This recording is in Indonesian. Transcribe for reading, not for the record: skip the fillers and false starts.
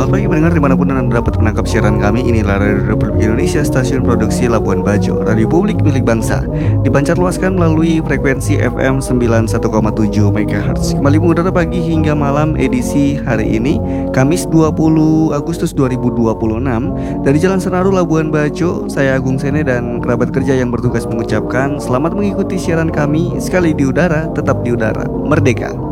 Selamat pagi pendengar dimanapun Anda dapat menangkap siaran kami. Inilah Radio Republik Indonesia, stasiun produksi Labuan Bajo, radio publik milik bangsa. Dipancar luaskan melalui frekuensi FM 91,7 MHz. Kembali mengudara pagi hingga malam edisi hari ini, Kamis 20 Agustus 2026. Dari Jalan Senaru Labuan Bajo, saya Agung Sene dan kerabat kerja yang bertugas mengucapkan selamat mengikuti siaran kami. Sekali di udara, tetap di udara. Merdeka!